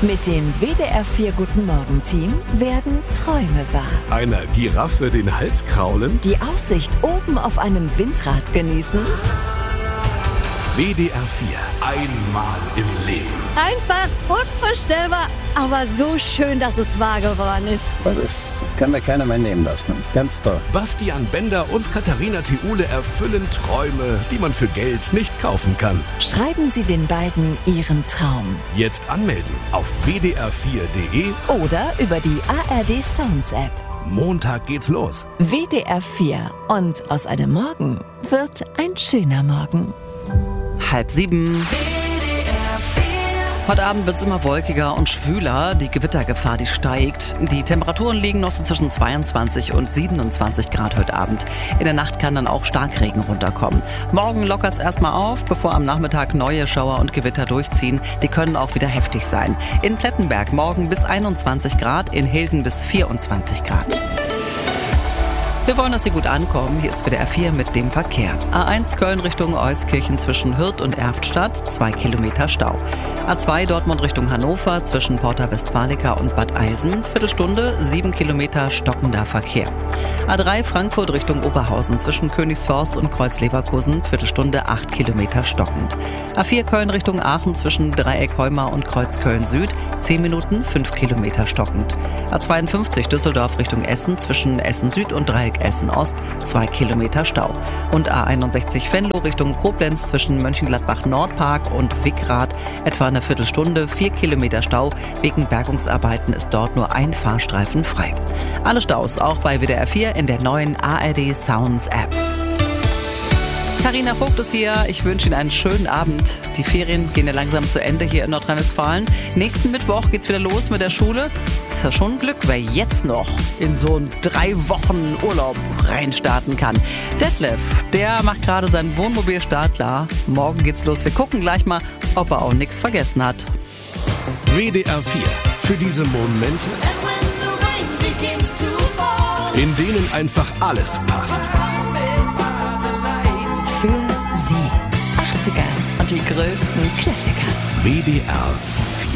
Mit dem WDR 4 Guten Morgen Team werden Träume wahr. Einer Giraffe den Hals kraulen? Die Aussicht oben auf einem Windrad genießen? WDR 4, einmal im Leben. Einfach unvorstellbar, aber so schön, dass es wahr geworden ist. Das kann mir keiner mehr nehmen lassen. Ganz toll. Bastian Bender und Katharina Thiule erfüllen Träume, die man für Geld nicht kaufen kann. Schreiben Sie den beiden Ihren Traum. Jetzt anmelden auf wdr4.de Oder über die ARD Sounds App. Montag geht's los. WDR 4 und aus einem Morgen wird ein schöner Morgen. 6:30. Heute Abend wird es immer wolkiger und schwüler. Die Gewittergefahr, die steigt. Die Temperaturen liegen noch so zwischen 22 und 27 Grad heute Abend. In der Nacht kann dann auch Starkregen runterkommen. Morgen lockert es erstmal auf, bevor am Nachmittag neue Schauer und Gewitter durchziehen. Die können auch wieder heftig sein. In Plettenberg morgen bis 21 Grad, in Hilden bis 24 Grad. Wir wollen, dass Sie gut ankommen. Hier ist WDR 4 mit dem Verkehr. A1 Köln Richtung Euskirchen zwischen Hürth und Erftstadt, 2 Kilometer Stau. A2 Dortmund Richtung Hannover zwischen Porta Westfalica und Bad Eisen, Viertelstunde, 7 Kilometer stockender Verkehr. A3 Frankfurt Richtung Oberhausen zwischen Königsforst und Kreuz-Leverkusen, Viertelstunde, 8 Kilometer stockend. A4 Köln Richtung Aachen zwischen Dreieck Heumar und Kreuz Köln Süd, 10 Minuten, 5 Kilometer stockend. A52 Düsseldorf Richtung Essen zwischen Essen Süd und Dreieck Essen Ost, 2 Kilometer Stau. Und A61 Venlo Richtung Koblenz zwischen Mönchengladbach Nordpark und Wickrath, etwa eine Viertelstunde, 4 Kilometer Stau. Wegen Bergungsarbeiten ist dort nur ein Fahrstreifen frei. Alle Staus auch bei WDR 4 in der neuen ARD Sounds App. Carina Vogt ist hier. Ich wünsche Ihnen einen schönen Abend. Die Ferien gehen ja langsam zu Ende hier in Nordrhein-Westfalen. Nächsten Mittwoch geht's wieder los mit der Schule. Ist ja schon ein Glück, wer jetzt noch in so einen 3 Wochen Urlaub reinstarten kann. Detlef, der macht gerade seinen Wohnmobilstart klar. Morgen geht's los. Wir gucken gleich mal, ob er auch nichts vergessen hat. WDR 4, für diese Momente, in denen einfach alles passt. Für Sie. 80er und die größten Klassiker. WDR 4.